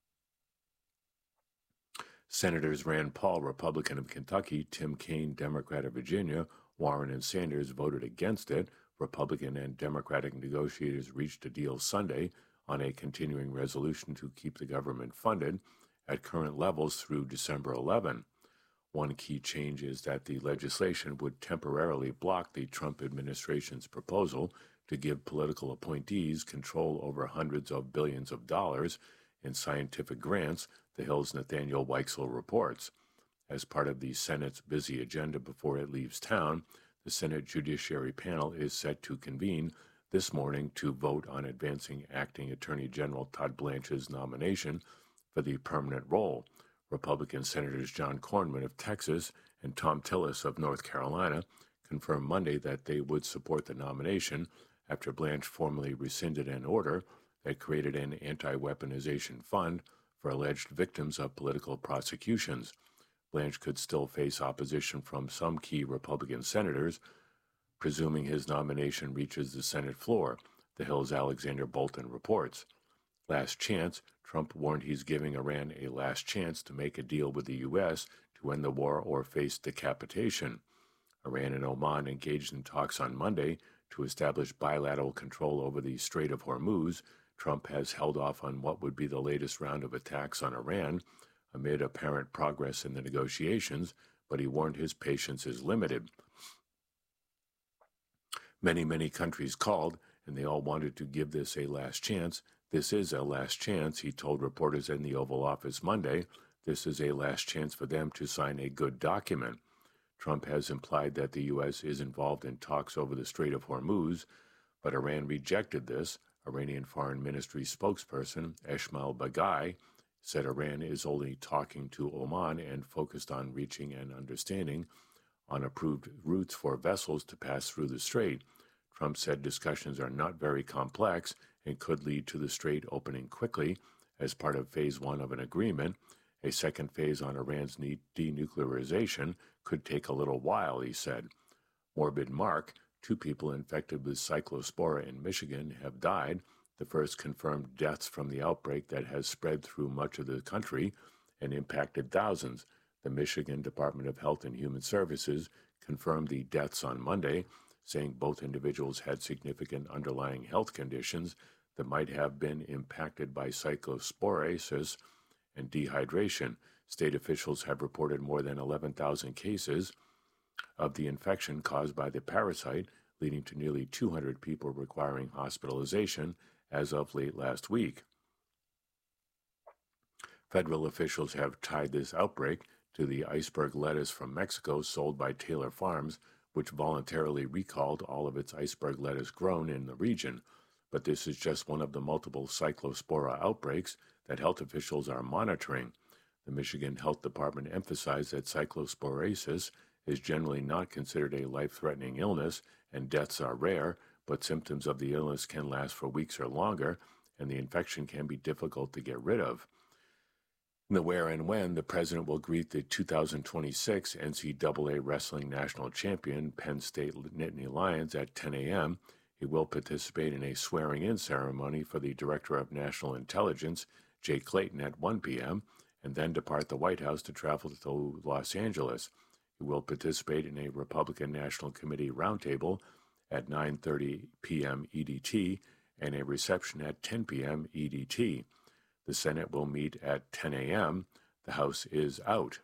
Senators Rand Paul, Republican of Kentucky, Tim Kaine, Democrat of Virginia, Warren and Sanders voted against it. Republican and Democratic negotiators reached a deal Sunday on a continuing resolution to keep the government funded at current levels through December 11. One key change is that the legislation would temporarily block the Trump administration's proposal to give political appointees control over hundreds of billions of dollars in scientific grants, the Hill's Nathaniel Weichsel reports. As part of the Senate's busy agenda before it leaves town, the Senate Judiciary Panel is set to convene this morning to vote on advancing Acting Attorney General Todd Blanche's nomination for the permanent role. Republican Senators John Cornyn of Texas and Thom Tillis of North Carolina confirmed Monday that they would support the nomination after Blanche formally rescinded an order that created an anti-weaponization fund for alleged victims of political prosecutions. Blanche could still face opposition from some key Republican senators, presuming his nomination reaches the Senate floor, the Hill's Alexander Bolton reports. Last chance, Trump warned he's giving Iran a last chance to make a deal with the U.S. to end the war or face decapitation. Iran and Oman engaged in talks on Monday to establish bilateral control over the Strait of Hormuz. Trump has held off on what would be the latest round of attacks on Iran amid apparent progress in the negotiations, but he warned his patience is limited. Many countries called, and they all wanted to give this a last chance. This is a last chance, he told reporters in the Oval Office Monday. This is a last chance for them to sign a good document. Trump has implied that the U.S. is involved in talks over the Strait of Hormuz, but Iran rejected this. Iranian Foreign Ministry spokesperson Esmail Baghai said Iran is only talking to Oman and focused on reaching an understanding on approved routes for vessels to pass through the strait. Trump said discussions are not very complex and could lead to the strait opening quickly as part of phase one of an agreement. A second phase on Iran's denuclearization could take a little while, he said. Morbid Mark, 2 people infected with cyclospora in Michigan, have died, the first confirmed deaths from the outbreak that has spread through much of the country and impacted thousands. The Michigan Department of Health and Human Services confirmed the deaths on Monday, saying both individuals had significant underlying health conditions that might have been impacted by cyclosporasis and dehydration. State officials have reported more than 11,000 cases of the infection caused by the parasite, leading to nearly 200 people requiring hospitalization as of late last week. Federal officials have tied this outbreak to the iceberg lettuce from Mexico sold by Taylor Farms, which voluntarily recalled all of its iceberg lettuce grown in the region. But this is just one of the multiple cyclospora outbreaks that health officials are monitoring. The Michigan Health Department emphasized that cyclosporasis is generally not considered a life-threatening illness and deaths are rare, but symptoms of the illness can last for weeks or longer, and the infection can be difficult to get rid of. In the where and when, the president will greet the 2026 NCAA Wrestling National Champion Penn State Nittany Lions at 10 a.m. He will participate in a swearing-in ceremony for the Director of National Intelligence, Jay Clayton, at 1 p.m., and then depart the White House to travel to Los Angeles. He will participate in a Republican National Committee roundtable at 9:30 p.m. EDT and a reception at 10 p.m. EDT. The Senate will meet at 10 a.m. The House is out.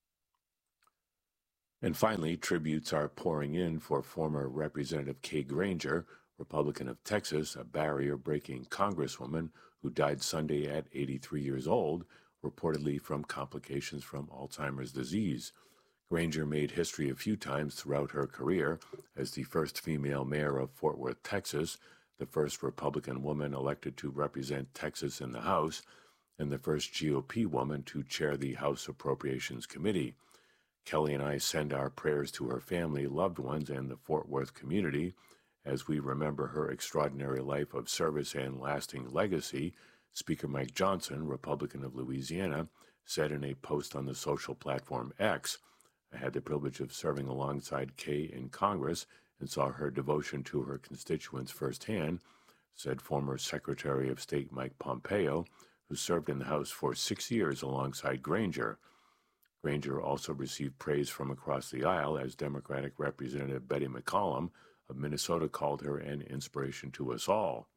And finally, tributes are pouring in for former Representative Kay Granger, Republican of Texas, a barrier-breaking congresswoman who died Sunday at 83 years old, reportedly from complications from Alzheimer's disease. Granger made history a few times throughout her career as the first female mayor of Fort Worth, Texas, the first Republican woman elected to represent Texas in the House, and the first GOP woman to chair the House Appropriations Committee. Kelly and I send our prayers to her family, loved ones, and the Fort Worth community as we remember her extraordinary life of service and lasting legacy, Speaker Mike Johnson, Republican of Louisiana, said in a post on the social platform X. I had the privilege of serving alongside Kay in Congress and saw her devotion to her constituents firsthand, said former Secretary of State Mike Pompeo, who served in the House for 6 years alongside Granger. Granger also received praise from across the aisle as Democratic Representative Betty McCollum of Minnesota called her an inspiration to us all.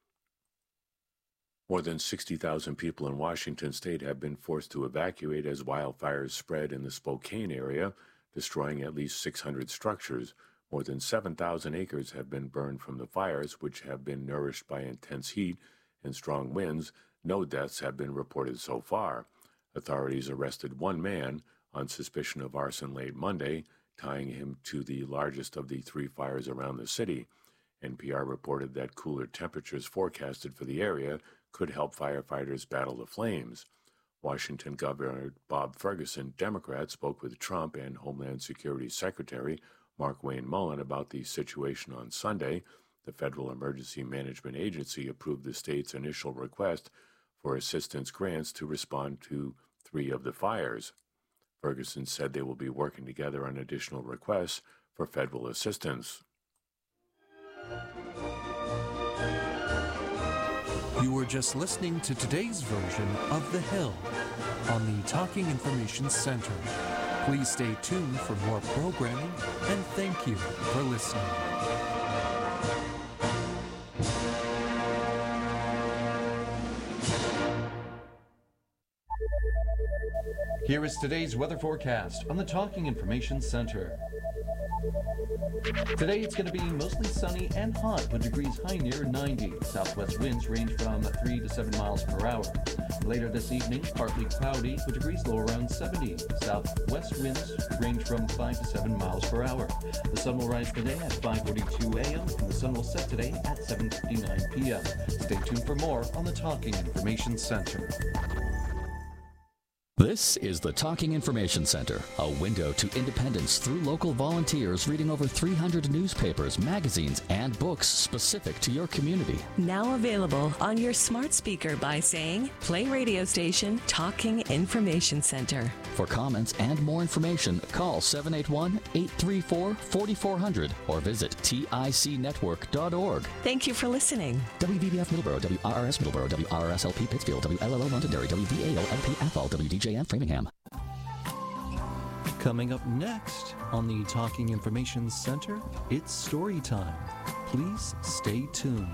More than 60,000 people in Washington state have been forced to evacuate as wildfires spread in the Spokane area, destroying at least 600 structures. More than 7,000 acres have been burned from the fires, which have been nourished by intense heat and strong winds. No deaths have been reported so far. Authorities arrested one man on suspicion of arson late Monday, tying him to the largest of the three fires around the city. NPR reported that cooler temperatures forecasted for the area could help firefighters battle the flames. Washington Governor Bob Ferguson, Democrat, spoke with Trump and Homeland Security Secretary Markwayne Mullin about the situation on Sunday. The Federal Emergency Management Agency approved the state's initial request for assistance grants to respond to 3 of the fires. Ferguson said they will be working together on additional requests for federal assistance. You were just listening to today's version of The Hill on the Talking Information Center. Please stay tuned for more programming, and thank you for listening. Here is today's weather forecast on the Talking Information Center. Today it's going to be mostly sunny and hot with degrees high near 90. Southwest winds range from 3 to 7 miles per hour. Later this evening, partly cloudy with degrees low around 70. Southwest winds range from 5 to 7 miles per hour. The sun will rise today at 5:42 a.m. and the sun will set today at 7:59 p.m. Stay tuned for more on the Talking Information Center. This is the Talking Information Center, a window to independence through local volunteers reading over 300 newspapers, magazines, and books specific to your community. Now available on your smart speaker by saying, play radio station Talking Information Center. For comments and more information, call 781-834-4400 or visit ticnetwork.org. Thank you for listening. WVBF Middleborough, WRRS Middleborough, WRRSLP Pittsfield, WLLO Londonderry, WVAO-LP WDJM Framingham. Coming up next on the Talking Information Center, it's story time. Please stay tuned.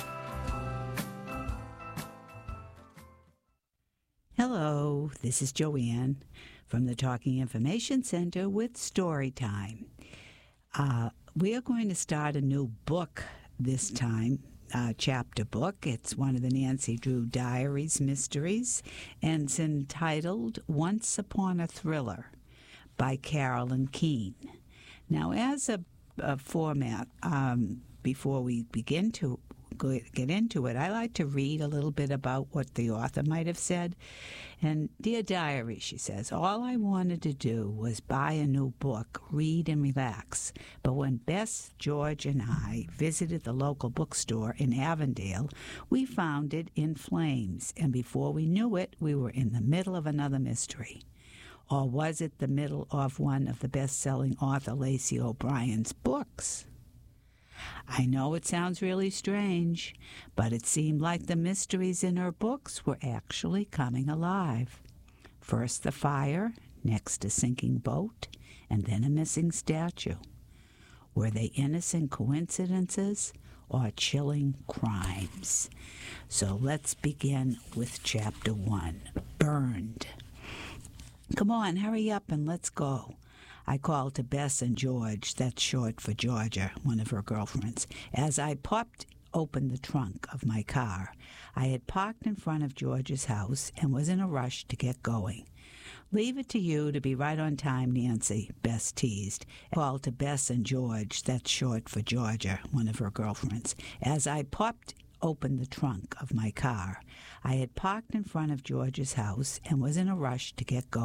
Hello, this is Joanne from the Talking Information Center with Story Time. We are going to start a new book this time, chapter book. It's one of the Nancy Drew Diaries mysteries, and it's entitled Once Upon a Thriller by Carolyn Keene. Now, as a format, before we begin to get into it, I like to read a little bit about what the author might have said. And Dear Diary, she says, all I wanted to do was buy a new book, read and relax. But when Bess, George, and I visited the local bookstore in Avondale, we found it in flames. And before we knew it, we were in the middle of another mystery. Or was it the middle of one of the best-selling author Lacey O'Brien's books? I know it sounds really strange, but it seemed like the mysteries in her books were actually coming alive. First the fire, next a sinking boat, and then a missing statue. Were they innocent coincidences, or chilling crimes. So let's begin with Chapter 1, Burned. Come on, hurry up and let's go. I called to Bess and George, that's short for Georgia, one of her girlfriends, as I popped open the trunk of my car. I had parked in front of George's house and was in a rush to get going. Leave it to you to be right on time, Nancy, Bess teased. I called to Bess and George, that's short for Georgia, one of her girlfriends, as I popped open the trunk of my car. I had parked in front of George's house and was in a rush to get going.